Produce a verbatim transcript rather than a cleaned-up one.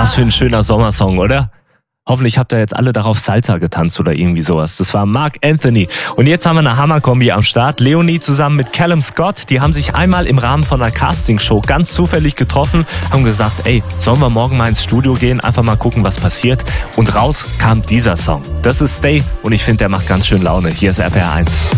Was für ein schöner Sommersong, oder? Hoffentlich habt ihr jetzt alle darauf Salsa getanzt oder irgendwie sowas. Das war Marc Anthony. Und jetzt haben wir eine Hammerkombi am Start. Leonie zusammen mit Callum Scott. Die haben sich einmal im Rahmen von einer Castingshow ganz zufällig getroffen, haben gesagt, ey, sollen wir morgen mal ins Studio gehen, einfach mal gucken, was passiert. Und raus kam dieser Song. Das ist Stay und ich finde, der macht ganz schön Laune. Hier ist R P R eins.